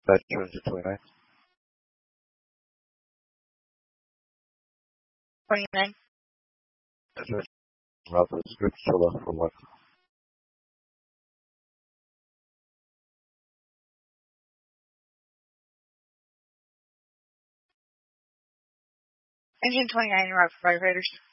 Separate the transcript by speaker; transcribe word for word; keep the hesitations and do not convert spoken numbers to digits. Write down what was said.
Speaker 1: That's engine twenty-nine.
Speaker 2: twenty-nine.
Speaker 1: That's engine Alpha Script Solo for one.
Speaker 2: Engine twenty-nine, route for firefighters.